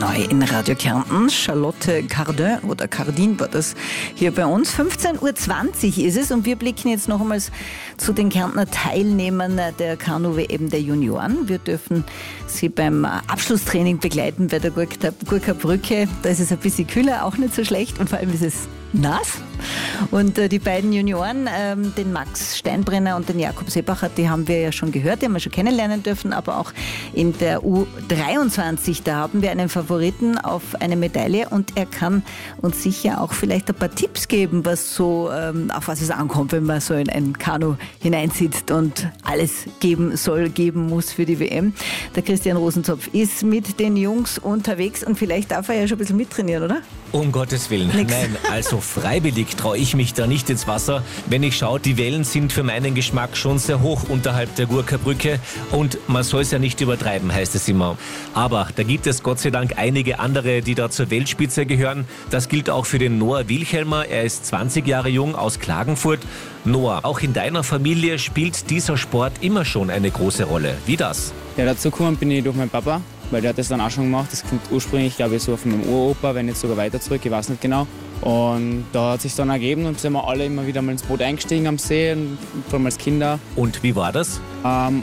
neu in Radio Kärnten. Charlotte Cardin oder Cardin war das hier bei uns. 15.20 Uhr ist es und wir blicken jetzt nochmals zu den Kärntner Teilnehmern der Kanu-WM der Junioren. Wir dürfen sie beim Abschlusstraining begleiten bei der Gurker Brücke. Da ist es ein bisschen kühler, auch nicht so schlecht und vor allem ist es nass. Und die beiden Junioren, den Max Steinbrenner und den Jakob Seebacher, die haben wir ja schon gehört, die haben wir schon kennenlernen dürfen, aber auch in der U23, da haben wir einen Favoriten auf eine Medaille und er kann uns sicher auch vielleicht ein paar Tipps geben, was so, auf was es ankommt, wenn man so in ein Kanu hineinsitzt und alles geben muss für die WM. Der Christian Rosenzopf ist mit den Jungs unterwegs und vielleicht darf er ja schon ein bisschen mittrainieren, oder? Um Gottes Willen. Nix. Nein, also freiwillig traue ich mich da nicht ins Wasser. Wenn ich schaue, die Wellen sind für meinen Geschmack schon sehr hoch unterhalb der Gurker Brücke und man soll es ja nicht übertreiben, heißt es immer. Aber da gibt es Gott sei Dank einige andere, die da zur Weltspitze gehören. Das gilt auch für den Noah Wilhelmer. Er ist 20 Jahre jung aus Klagenfurt. Noah, auch in deiner Familie spielt dieser Sport immer schon eine große Rolle. Wie das? Ja, dazu gekommen bin ich durch meinen Papa, weil der hat das dann auch schon gemacht. Das kommt ursprünglich, glaube ich, so von meinem Uropa, wenn nicht sogar weiter zurück, ich weiß nicht genau. Und da hat es sich dann ergeben und sind wir alle immer wieder mal ins Boot eingestiegen am See, vor allem als Kinder. Und wie war das?